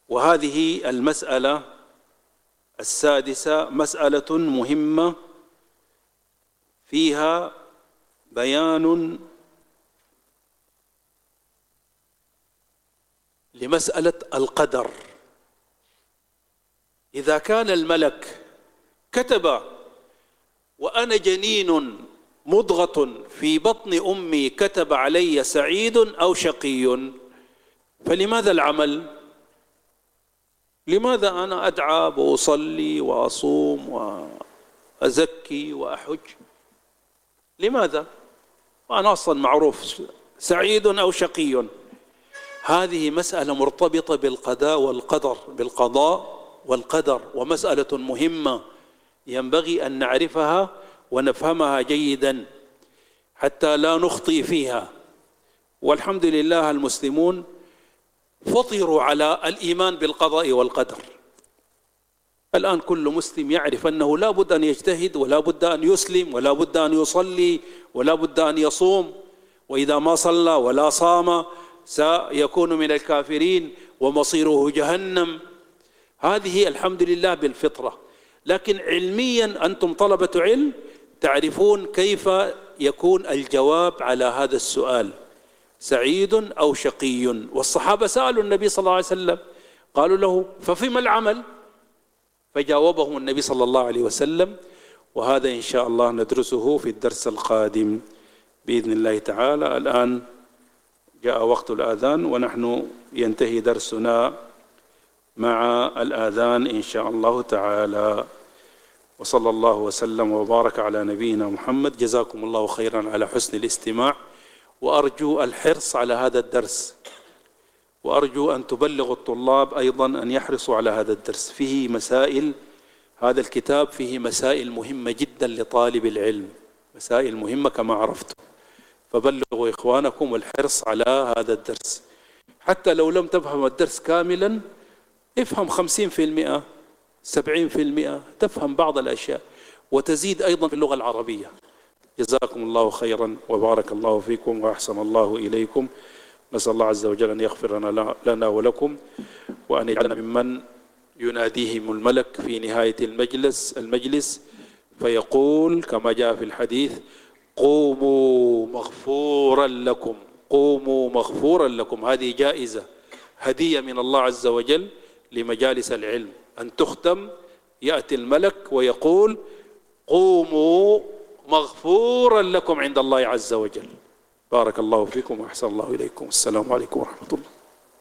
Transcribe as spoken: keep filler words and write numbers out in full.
وهذه المسألة السادسة مسألة مهمة فيها بيان لمسألة القدر. إذا كان الملك كتب وأنا جنين مضغة في بطن أمي كتب علي سعيد أو شقي، فلماذا العمل؟ لماذا أنا أدعى وأصلي وأصوم وأزكي وأحج؟ لماذا؟ وأنا أصلا معروف سعيد أو شقي. هذه مسألة مرتبطة بالقضاء والقدر، بالقضاء والقدر، ومسألة مهمة ينبغي أن نعرفها ونفهمها جيدا حتى لا نخطئ فيها. والحمد لله المسلمون فطروا على الإيمان بالقضاء والقدر. الآن كل مسلم يعرف أنه لا بد أن يجتهد، ولا بد أن يسلم، ولا بد أن يصلي، ولا بد أن يصوم، وإذا ما صلى ولا صام سيكون من الكافرين ومصيره جهنم. هذه الحمد لله بالفطرة. لكن علميا أنتم طلبة علم تعرفون كيف يكون الجواب على هذا السؤال، سعيد أو شقي. والصحابة سألوا النبي صلى الله عليه وسلم قالوا له ففيما العمل؟ فجاوبهم النبي صلى الله عليه وسلم، وهذا إن شاء الله ندرسه في الدرس القادم بإذن الله تعالى. الآن جاء وقت الآذان ونحن ينتهي درسنا مع الآذان إن شاء الله تعالى. وصلى الله وسلم وبارك على نبينا محمد. جزاكم الله خيرا على حسن الاستماع، وأرجو الحرص على هذا الدرس، وأرجو أن تبلغوا الطلاب أيضا أن يحرصوا على هذا الدرس. فيه مسائل، هذا الكتاب فيه مسائل مهمة جدا لطالب العلم، مسائل مهمة كما عرفتم، فبلغوا إخوانكم والحرص على هذا الدرس. حتى لو لم تفهم الدرس كاملا افهم خمسين في المئة سبعين في المئة، تفهم بعض الأشياء وتزيد أيضا في اللغة العربية. جزاكم الله خيرا وبارك الله فيكم وأحسن الله إليكم. نسأل الله عز وجل أن يغفر لنا ولكم، وأن يجعلنا ممن يناديهم الملك في نهاية المجلس المجلس فيقول كما جاء في الحديث قوموا مغفورا لكم، قوموا مغفورا لكم. هذه جائزة، هدية من الله عز وجل لمجالس العلم، أن تختم يأتي الملك ويقول قوموا مغفورا لكم عند الله عز وجل. بارك الله فيكم وأحسن الله إليكم. السلام عليكم ورحمة الله.